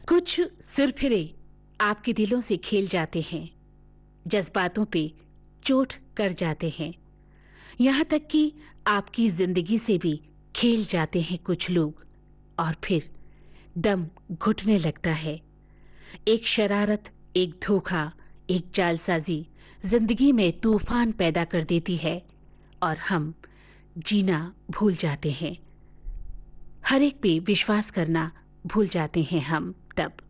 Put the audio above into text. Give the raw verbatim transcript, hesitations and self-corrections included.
कुछ सिरफिरे आपके दिलों से खेल जाते हैं, जज्बातों पे चोट कर जाते हैं। यहाँ तक कि आपकी जिंदगी से भी खेल जाते हैं कुछ लोग, और फिर दम घुटने लगता है। एक शरारत, एक धोखा, एक जालसाजी जिंदगी में तूफान पैदा कर देती है और हम जीना भूल जाते हैं। हर एक पे विश्वास करना भूल जाते हैं हम तब।